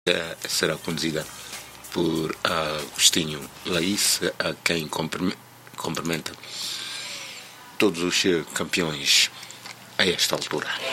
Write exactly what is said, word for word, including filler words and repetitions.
eh, será conduzida por Agostinho Laís, a quem cumprimenta todos os campeões a esta altura.